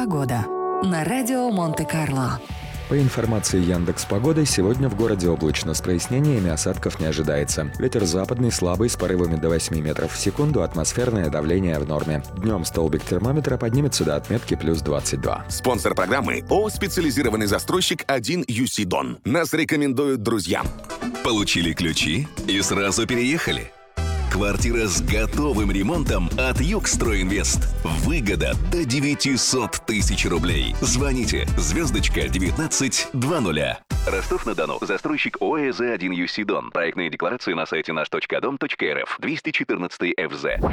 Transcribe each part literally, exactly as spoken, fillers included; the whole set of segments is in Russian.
Погода на радио Монте-Карло. По информации Яндекс.Погоды, сегодня в городе облачно, с прояснениями, осадков не ожидается. Ветер западный слабый с порывами до восьми метров в секунду, атмосферное давление в норме. Днем столбик термометра поднимется до отметки плюс двадцать два. Спонсор программы ООО «Специализированный застройщик один ю си Дон». Нас рекомендуют друзья. Получили ключи и сразу переехали? Квартира с готовым ремонтом от Югстройинвест. Выгода до девятьсот тысяч рублей. Звоните звездочка девятнадцать двадцать. Ростов-на-Дону. Застройщик ООО «ЗЭ один ю си Дон». Проектные декларации на сайте наш точка дом точка эр эф. двести четырнадцать эф зэ.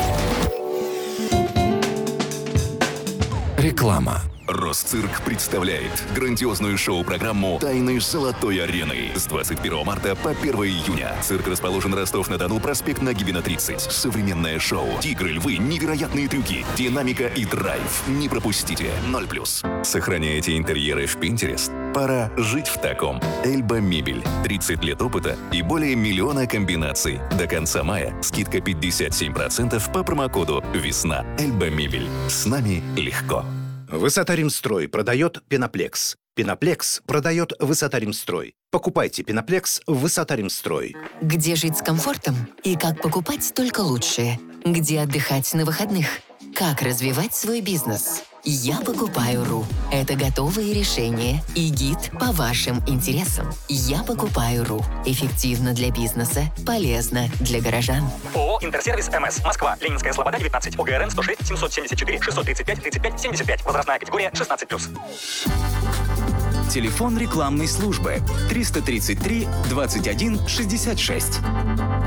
Реклама. Росцирк представляет грандиозную шоу-программу «Тайны Золотой арены» с двадцать первого марта по первого июня. Цирк расположен Ростов-на-Дону, проспект Нагибина, тридцать. Современное шоу, тигры, львы, невероятные трюки, динамика и драйв. Не пропустите. ноль плюс. Сохраняете интерьеры в Pinterest? Пора жить в таком. Эльба Мебель. тридцать лет опыта и более миллиона комбинаций. До конца мая скидка пятьдесят семь процентов по промокоду «Весна». Эльба Мебель. С нами легко. Высота-Римстрой продает Пеноплекс. Пеноплекс продает Высота-Римстрой. Покупайте Пеноплекс в Высота-Римстрой. Где жить с комфортом и как покупать только лучшее? Где отдыхать на выходных? Как развивать свой бизнес? Я покупаю .ру. Это готовые решения и гид по вашим интересам. Я покупаю .ру. Эффективно для бизнеса, полезно для горожан. ООО «Интерсервис МС». Москва. Ленинская Слобода, девятнадцать. ОГРН сто шесть семьсот семьдесят четыре шестьсот тридцать пять тридцать пять семьдесят пять. Возрастная категория шестнадцать плюс. Телефон рекламной службы триста тридцать три двадцать один шестьдесят шесть.